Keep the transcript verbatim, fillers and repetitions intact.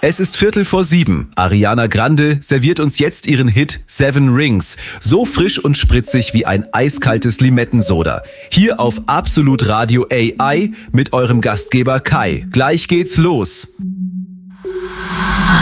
Es ist Viertel vor sieben. Ariana Grande serviert uns jetzt ihren Hit Seven Rings. So frisch und spritzig wie ein eiskaltes Limettensoda. Hier auf Absolut Radio A I mit eurem Gastgeber Kai. Gleich geht's los.